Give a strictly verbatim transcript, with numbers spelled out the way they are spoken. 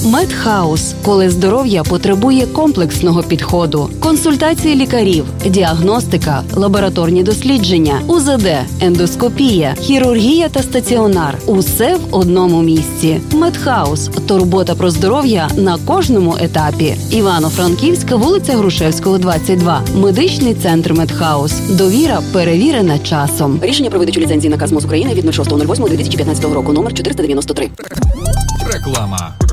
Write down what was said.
Медхаус, коли здоров'я потребує комплексного підходу. Консультації лікарів, діагностика, лабораторні дослідження, УЗД, ендоскопія, хірургія та стаціонар – усе в одному місці. Медхаус – турбота про здоров'я на кожному етапі. Івано-Франківська, вулиця Грушевського, двадцять два. Медичний центр Медхаус. Довіра перевірена часом. Рішення про видачу ліцензії наказ МОЗ України від шостого лютого дві тисячі п'ятнадцятого року, номер чотириста дев'яносто три. Реклама.